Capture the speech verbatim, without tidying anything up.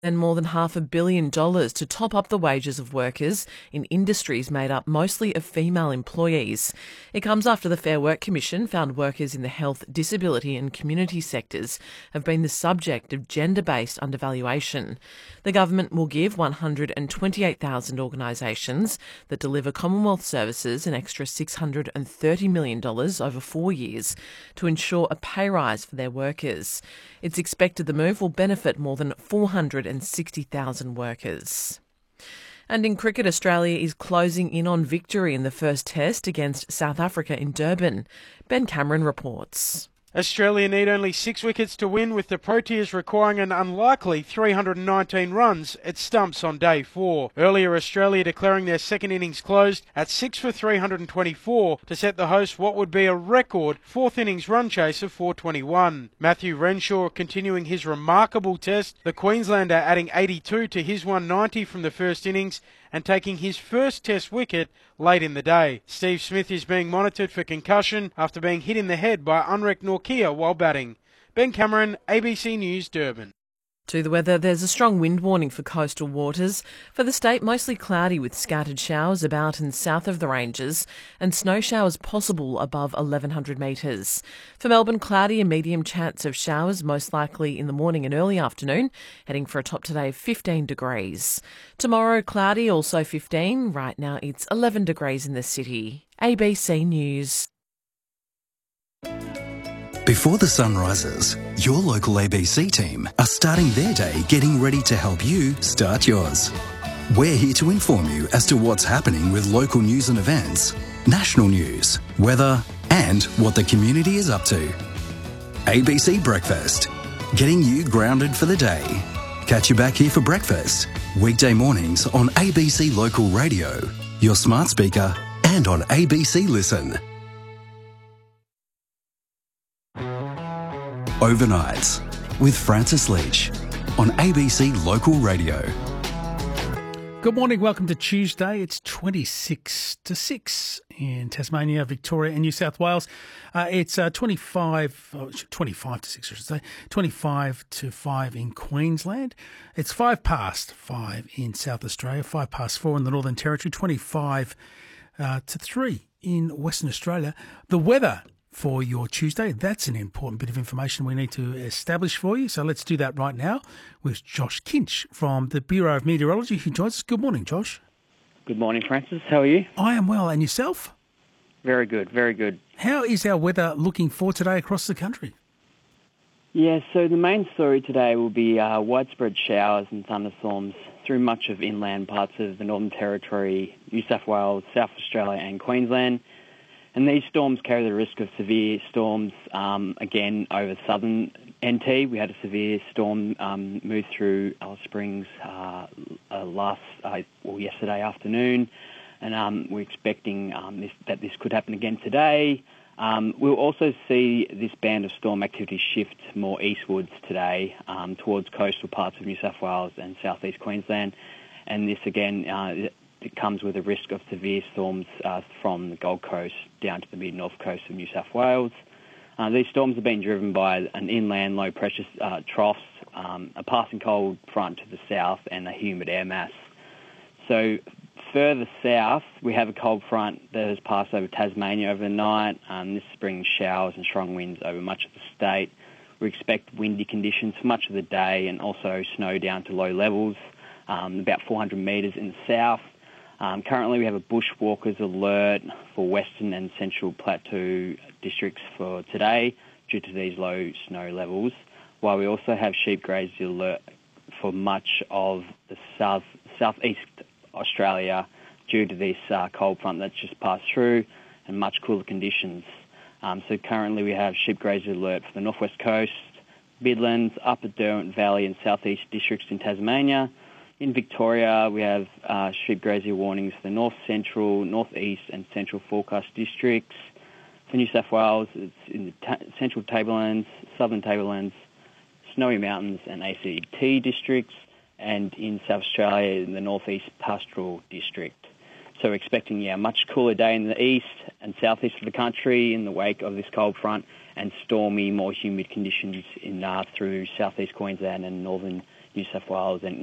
And more than half a billion dollars to top up the wages of workers in industries made up mostly of female employees. It comes after the Fair Work Commission found workers in the health, disability and community sectors have been the subject of gender-based undervaluation. The government will give one hundred twenty-eight thousand organisations that deliver Commonwealth services an extra six hundred thirty million dollars over four years to ensure a pay rise for their workers. It's expected the move will benefit more than four hundred sixty thousand workers. And in cricket, Australia is closing in on victory in the first test against South Africa in Durban. Ben Cameron reports. Australia need only six wickets to win, with the Proteas requiring an unlikely three hundred nineteen runs at stumps on day four. Earlier, Australia declaring their second innings closed at six for three hundred twenty-four to set the host what would be a record fourth innings run chase of four twenty-one. Matthew Renshaw continuing his remarkable test, the Queenslander adding eighty-two to his one ninety from the first innings and taking his first test wicket late in the day. Steve Smith is being monitored for concussion after being hit in the head by Unrek Norkia while batting. Ben Cameron, A B C News, Durban. To the weather, there's a strong wind warning for coastal waters. For the state, mostly cloudy with scattered showers about and south of the ranges and snow showers possible above eleven hundred metres. For Melbourne, cloudy and medium chance of showers, most likely in the morning and early afternoon, heading for a top today of fifteen degrees. Tomorrow, cloudy, also fifteen. Right now, it's eleven degrees in the city. A B C News. Before the sun rises, your local A B C team are starting their day getting ready to help you start yours. We're here to inform you as to what's happening with local news and events, national news, weather, and what the community is up to. A B C Breakfast, getting you grounded for the day. Catch you back here for breakfast, weekday mornings on A B C Local Radio, your smart speaker, and on A B C Listen. Overnights with Francis Leach on A B C Local Radio. Good morning, welcome to Tuesday. It's twenty-six to six in Tasmania, Victoria and New South Wales. Uh, it's uh, twenty-five, oh, twenty-five to six, I should say, twenty-five to five in Queensland. It's five past five in South Australia, five past four in the Northern Territory, twenty-five uh, to three in Western Australia. The weather for your Tuesday, that's an important bit of information we need to establish for you. So let's do that right now with Josh Kinch from the Bureau of Meteorology, who joins us. Good morning, Josh. Good morning, Francis. How are you? I am well. And yourself? Very good, very good. How is our weather looking for today across the country? Yeah, so the main story today will be uh, widespread showers and thunderstorms through much of inland parts of the Northern Territory, New South Wales, South Australia and Queensland. And these storms carry the risk of severe storms, um, again, over southern N T. We had a severe storm um, move through Alice Springs uh, uh, last, uh, well, yesterday afternoon, and um, we're expecting um, this, that this could happen again today. Um, we'll also see this band of storm activity shift more eastwards today um, towards coastal parts of New South Wales and southeast Queensland. And this, again, uh, it comes with a risk of severe storms uh, from the Gold Coast down to the mid-north coast of New South Wales. Uh, these storms have been driven by an inland low-pressure uh, troughs, um, a passing cold front to the south, and a humid air mass. So further south, we have a cold front that has passed over Tasmania overnight. Um, this is bringing showers and strong winds over much of the state. We expect windy conditions for much of the day and also snow down to low levels, um, about four hundred metres in the south. Um, currently, we have a bushwalkers alert for Western and Central Plateau districts for today due to these low snow levels, while we also have sheep grazer alert for much of the south southeast Australia due to this uh, cold front that's just passed through and much cooler conditions. Um, so currently, we have sheep grazer alert for the northwest coast, Midlands, Upper Derwent Valley and southeast districts in Tasmania. In Victoria, we have uh, sheep grazer warnings for the north central, northeast and central forecast districts. For New South Wales, it's in the ta- central tablelands, southern tablelands, Snowy Mountains and A C T districts, and in South Australia, in the northeast pastoral district. So we're expecting yeah, a much cooler day in the east and southeast of the country in the wake of this cold front, and stormy, more humid conditions in uh, through southeast Queensland and northern New South Wales and